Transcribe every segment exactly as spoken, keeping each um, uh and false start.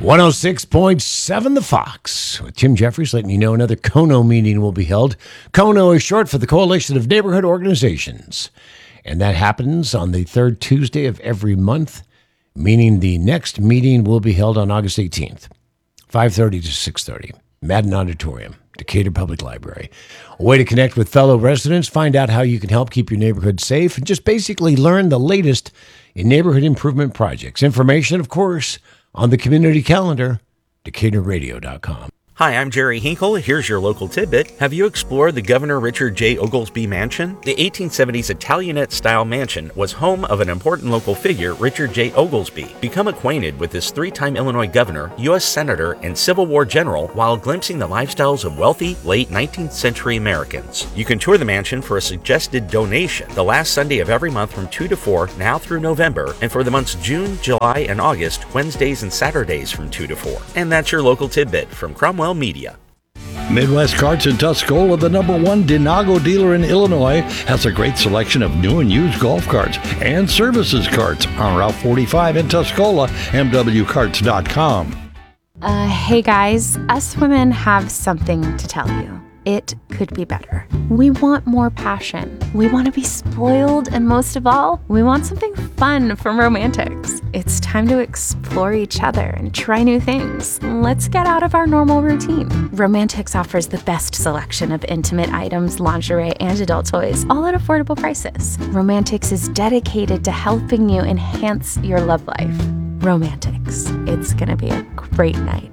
one oh six point seven The Fox. With Tim Jeffries letting you know another C O N O meeting will be held. C O N O is short for the Coalition of Neighborhood Organizations. And that happens on the third Tuesday of every month, meaning the next meeting will be held on August eighteenth, five thirty to six thirty, Madden Auditorium, Decatur Public Library. A way to connect with fellow residents, find out how you can help keep your neighborhood safe, and just basically learn the latest in neighborhood improvement projects. Information, of course, on the community calendar, Decatur Radio dot com. Hi, I'm Jerry Hinkle. Here's your local tidbit. Have you explored the Governor Richard J. Oglesby Mansion? The eighteen seventies Italianate-style mansion was home of an important local figure, Richard J. Oglesby. Become acquainted with this three-time Illinois governor, U S Senator, and Civil War general while glimpsing the lifestyles of wealthy, late nineteenth century Americans. You can tour the mansion for a suggested donation the last Sunday of every month from two to four, now through November, and for the months June, July, and August, Wednesdays and Saturdays from two to four. And that's your local tidbit from Cromwell Media. Midwest Carts in Tuscola, the number one Denago dealer in Illinois, has a great selection of new and used golf carts and services carts on Route forty-five in Tuscola, M W carts dot com. Uh, hey guys, us women have something to tell you. It could be better. We want more passion. We want to be spoiled, and most of all, we want something fun from Romantics. It's time to explore each other and try new things. Let's get out of our normal routine. Romantics offers the best selection of intimate items, lingerie, and adult toys, all at affordable prices. Romantics is dedicated to helping you enhance your love life. Romantics. It's gonna be a great night.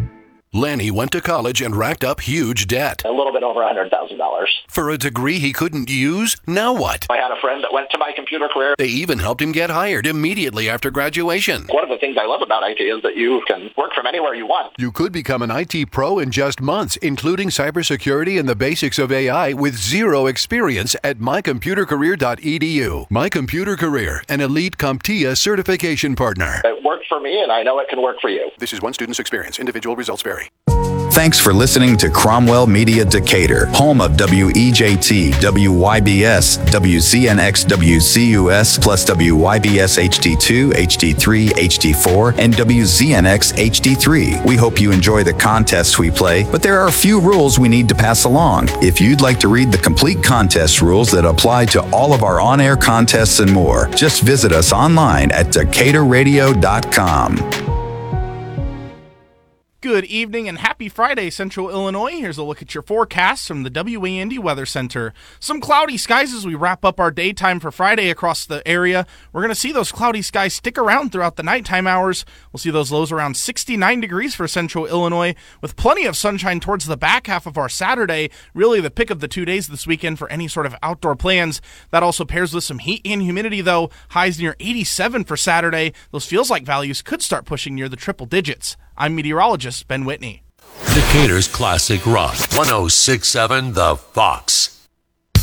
Lanny went to college and racked up huge debt. A little bit over one hundred thousand dollars. For a degree he couldn't use? Now what? I had a friend that went to My Computer Career. They even helped him get hired immediately after graduation. One of the things I love about I T is that you can work from anywhere you want. You could become an I T pro in just months, including cybersecurity and the basics of A I with zero experience at my computer career dot e d u. My Computer Career, an elite CompTIA certification partner. It worked for me, and I know it can work for you. This is one student's experience. Individual results vary. Thanks for listening to Cromwell Media Decatur, home of W E J T, W Y B S, W Z N X, W C U S, plus W Y B S H D two, H D three, H D four, and W Z N X H D three. We hope you enjoy the contests we play, but there are a few rules we need to pass along. If you'd like to read the complete contest rules that apply to all of our on-air contests and more, just visit us online at Decatur Radio dot com. Good evening and happy Friday, Central Illinois. Here's a look at your forecast from the W A N D Weather Center. Some cloudy skies as we wrap up our daytime for Friday across the area. We're going to see those cloudy skies stick around throughout the nighttime hours. We'll see those lows around sixty-nine degrees for Central Illinois, with plenty of sunshine towards the back half of our Saturday. Really the pick of the two days this weekend for any sort of outdoor plans. That also pairs with some heat and humidity, though. Highs near eighty-seven for Saturday. Those feels like values could start pushing near the triple digits. I'm meteorologist Ben Whitney. Decatur's Classic Rock, one oh six point seven The Fox.